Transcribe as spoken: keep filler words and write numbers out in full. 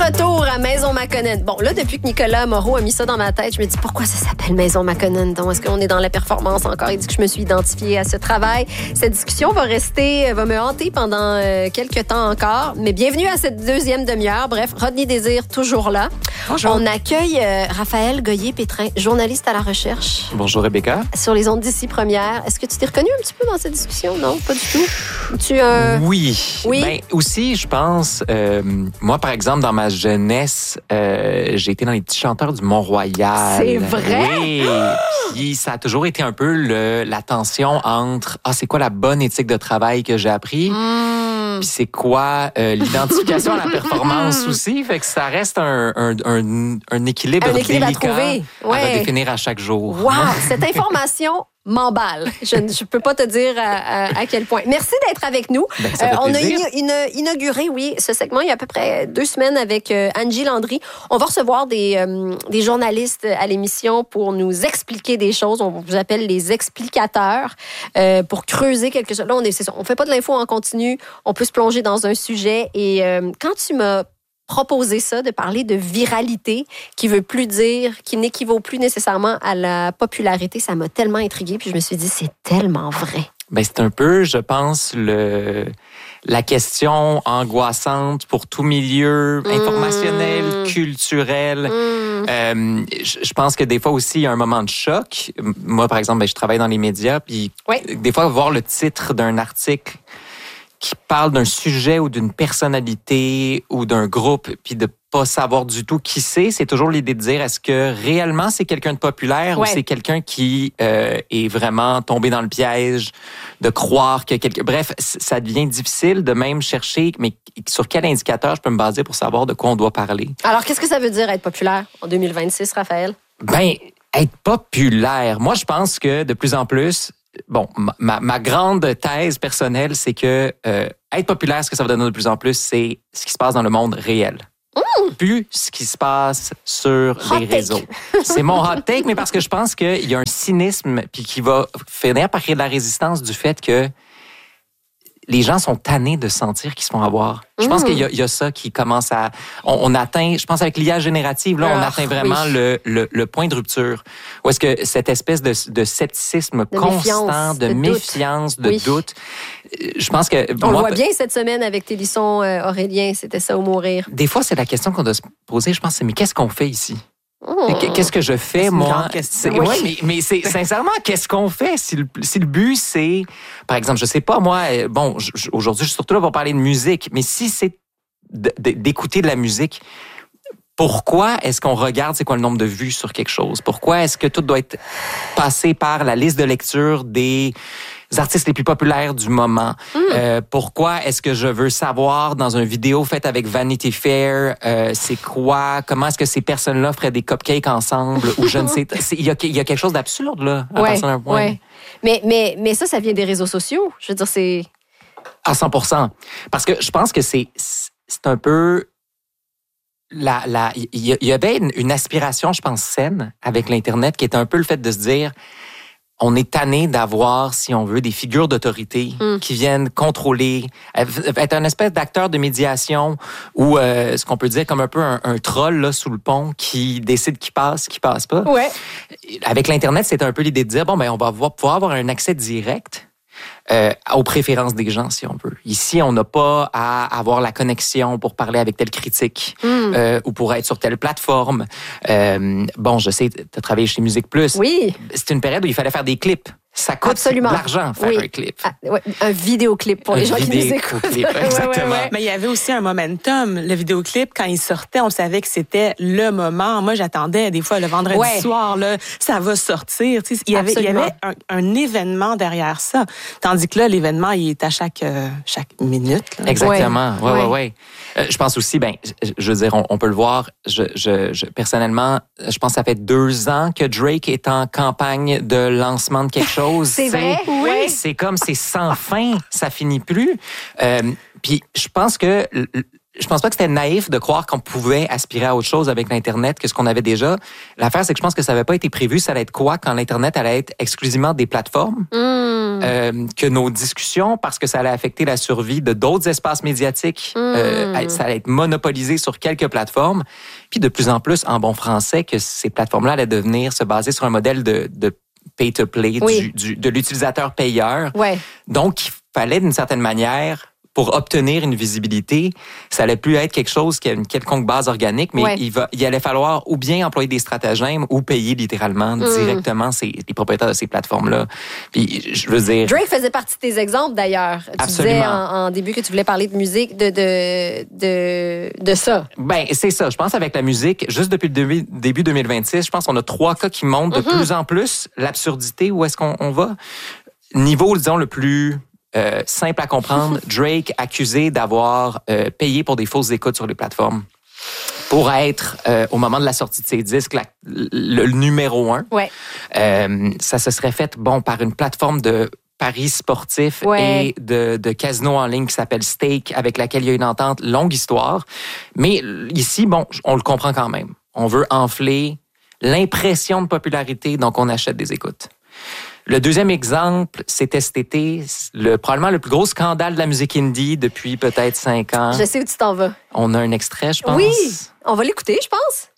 retour à Maison Maconnen. Bon, là, depuis que Nicolas Moreau a mis ça dans ma tête, je me dis pourquoi ça s'appelle Maison Maconnen? Donc, est-ce qu'on est dans la performance encore? Il dit que je me suis identifiée à ce travail. Cette discussion va rester, va me hanter pendant euh, quelques temps encore. Mais bienvenue à cette deuxième demi-heure. Bref, Rodney Désir, toujours là. Bonjour. On accueille euh, Raphaël Goyer-Pétrin, journaliste à la recherche. Bonjour, Rebecca. Sur les ondes d'ici première. Est-ce que tu t'es reconnu un petit peu dans cette discussion? Non, pas du tout. Tu, euh... Oui. Oui. Ben, aussi, je pense, euh, moi, par exemple, dans ma jeunesse, euh, j'ai été dans les petits chanteurs du Mont-Royal. C'est vrai? Oui. Puis ça a toujours été un peu le, la tension entre, ah, c'est quoi la bonne éthique de travail que j'ai appris? Mm. Puis c'est quoi euh, l'identification à la performance aussi? Fait que ça reste un, un, un, un équilibre, un équilibre délicat à trouver. Ouais. à redéfinir à chaque jour. Wow! Cette information m'emballe. Je ne peux pas te dire à, à, à quel point. Merci d'être avec nous. Ben, ça fait euh, on a plaisir. in, in, inauguré, oui, ce segment il y a à peu près deux semaines avec euh, Angie Landry. On va recevoir des, euh, des journalistes à l'émission pour nous expliquer des choses. On vous appelle les explicateurs euh, pour creuser quelque chose. Là, on est, c'est ça. On fait pas de l'info en continu. On peut se plonger dans un sujet. Et euh, quand tu m'as proposer ça, de parler de viralité, qui veut plus dire, qui n'équivaut plus nécessairement à la popularité. Ça m'a tellement intriguée, puis je me suis dit, c'est tellement vrai. Ben, c'est un peu, je pense, le la question angoissante pour tout milieu mmh. informationnel, culturel. Mmh. Euh, je, je pense que des fois aussi, il y a un moment de choc. Moi, par exemple, ben, je travaille dans les médias, puis oui. des fois, voir le titre d'un article qui parle d'un sujet ou d'une personnalité ou d'un groupe, puis de pas savoir du tout qui c'est, c'est toujours l'idée de dire, est-ce que réellement c'est quelqu'un de populaire ouais. ou c'est quelqu'un qui euh, est vraiment tombé dans le piège de croire que quelqu'un... Bref, ça devient difficile de même chercher, mais sur quel indicateur je peux me baser pour savoir de quoi on doit parler. Alors, qu'est-ce que ça veut dire être populaire en deux mille vingt-six, Raphaël? Ben, être populaire, moi je pense que de plus en plus, bon, ma, ma grande thèse personnelle, c'est que euh, être populaire, ce que ça va donner de plus en plus, c'est ce qui se passe dans le monde réel. Mmh. Plus ce qui se passe sur hot les take. réseaux. C'est mon hot take, mais parce que je pense qu'il y a un cynisme puis qui va finir par créer de la résistance du fait que les gens sont tannés de sentir qu'ils se font avoir. Je pense mmh. qu'il y a, il y a ça qui commence à... On, on atteint, je pense avec l'I A générative, là, on oh, atteint vraiment oui. le, le, le point de rupture. Où est-ce que cette espèce de, de scepticisme de constant, méfiance, de, de méfiance, doute. de oui. doute, je pense que... On moi, le voit bien cette semaine avec Télisson euh, Aurélien, c'était ça ou mourir. Des fois, c'est la question qu'on doit se poser, je pense, c'est mais qu'est-ce qu'on fait ici? Oh. Qu'est-ce que je fais, c'est moi? Une grande question. Oui, ouais, mais, mais c'est sincèrement, qu'est-ce qu'on fait? Si le, si le but, c'est, par exemple, je sais pas, moi, bon, je, aujourd'hui, je suis surtout là pour parler de musique, mais si c'est d'écouter de la musique, pourquoi est-ce qu'on regarde c'est quoi le nombre de vues sur quelque chose? Pourquoi est-ce que tout doit être passé par la liste de lecture des artistes les plus populaires du moment? Mm. Euh, pourquoi est-ce que je veux savoir dans une vidéo faite avec Vanity Fair, euh, c'est quoi? Comment est-ce que ces personnes-là feraient des cupcakes ensemble? Ou je ne sais. Il y a, y a quelque chose d'absurde là, à ouais, partir d'un point. Ouais. Mais, mais, mais ça, ça vient des réseaux sociaux. Je veux dire, c'est... À cent pour cent. Parce que je pense que c'est, c'est un peu... La, la, il y avait une, une aspiration, je pense, saine avec l'Internet, qui était un peu le fait de se dire, on est tanné d'avoir, si on veut, des figures d'autorité mm. qui viennent contrôler, être un espèce d'acteur de médiation ou euh, ce qu'on peut dire comme un peu un, un troll là, sous le pont qui décide qui passe, qui passe pas. Ouais. Avec l'Internet, c'était un peu l'idée de dire, bon, ben on va pouvoir avoir un accès direct Euh, aux préférences des gens, si on veut. Ici, on n'a pas à avoir la connexion pour parler avec telle critique mm. euh, ou pour être sur telle plateforme. Euh, bon, je sais, tu as travaillé chez Musique Plus. Oui. C'est une période où il fallait faire des clips. Ça coûte Absolument. de l'argent faire oui. un clip. Ah, ouais, un vidéoclip pour un les gens qui nous écoutent. Clip, exactement. ouais, ouais, ouais. Mais il y avait aussi un momentum. Le vidéoclip, quand il sortait, on savait que c'était le moment. Moi, j'attendais des fois le vendredi ouais. soir, là, ça va sortir. Tu sais, il y avait, il y avait un, un événement derrière ça. Tandis que là, l'événement, il est à chaque, euh, chaque minute. Là. Exactement. Oui, oui, ouais. oui. Ouais. Euh, je pense aussi, ben, je veux dire, on, on peut le voir. Je, je, je, personnellement, je pense que ça fait deux ans que Drake est en campagne de lancement de quelque chose. C'est vrai? Oui. C'est comme, c'est sans fin. Ça finit plus. Euh, puis je pense que je pense pas que c'était naïf de croire qu'on pouvait aspirer à autre chose avec l'Internet que ce qu'on avait déjà. L'affaire, c'est que je pense que ça avait pas été prévu. Ça allait être quoi quand l'Internet allait être exclusivement des plateformes? Mm. Euh, que nos discussions, parce que ça allait affecter la survie de d'autres espaces médiatiques, mm. euh, ça allait être monopolisé sur quelques plateformes. Puis de plus en plus, en bon français, que ces plateformes-là allaient devenir se baser sur un modèle de, de pay to play, oui. du, du, de l'utilisateur payeur. Ouais. Donc, il fallait d'une certaine manière, pour obtenir une visibilité, ça allait plus être quelque chose qui a une quelconque base organique, mais ouais. il, va, il allait falloir ou bien employer des stratagèmes ou payer littéralement mm. directement ces, les propriétaires de ces plateformes-là. Puis, je veux dire... Drake faisait partie de tes exemples, d'ailleurs. Tu Absolument. disais en, en début que tu voulais parler de musique, de, de, de, de ça. Ben, c'est ça. Je pense avec la musique, juste depuis le début, début deux mille vingt-six, je pense qu'on a trois cas qui montrent mm-hmm. de plus en plus l'absurdité, où est-ce qu'on on va. Niveau, disons, le plus... Euh, simple à comprendre, Drake accusé d'avoir euh, payé pour des fausses écoutes sur les plateformes pour être, euh, au moment de la sortie de ses disques, la, le, le numéro un. Ouais. Euh, ça se serait fait, bon, par une plateforme de paris sportifs ouais. et de, de casino en ligne qui s'appelle Stake, avec laquelle il y a une entente, longue histoire. Mais ici, bon, on le comprend quand même. On veut enfler l'impression de popularité, donc on achète des écoutes. Le deuxième exemple, c'était cet été, le, probablement le plus gros scandale de la musique indie depuis peut-être cinq ans. Je sais où tu t'en vas. On a un extrait, je pense. Oui, on va l'écouter, je pense.